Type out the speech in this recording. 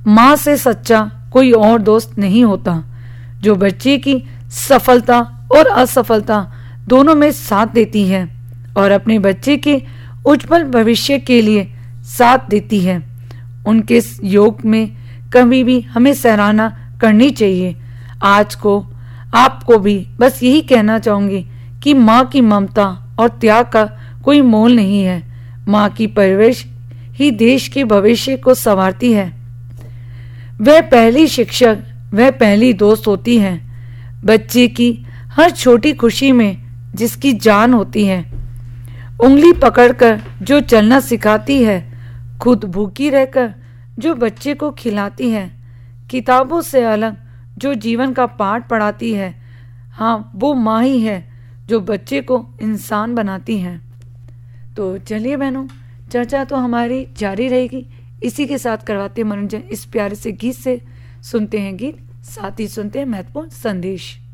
माँ से सच्चा कोई और दोस्त नहीं होता, जो बच्चे की सफलता और असफलता दोनों में साथ देती है और अपने बच्चे के उज्जवल भविष्य के लिए साथ देती है। उनके योग में कभी भी हमें सराहना करनी चाहिए। आज को आपको भी बस यही कहना चाहूंगी कि माँ की ममता और त्याग का कोई मोल नहीं है। माँ की परवरिश ही देश के भविष्य को संवारती है। वह पहली शिक्षक, वह पहली दोस्त होती है। बच्चे की हर छोटी खुशी में जिसकी जान होती है, उंगली पकड़कर जो चलना सिखाती है, खुद भूखी रहकर जो बच्चे को खिलाती है, किताबों से अलग जो जीवन का पाठ पढ़ाती है, हाँ वो माँ ही है जो बच्चे को इंसान बनाती है। तो चलिए बहनों, चर्चा तो हमारी जारी रहेगी। इसी के साथ करवाते मनोरंजन इस प्यारे से गीत से। सुनते हैं गीत, साथ ही सुनते हैं महत्वपूर्ण संदेश।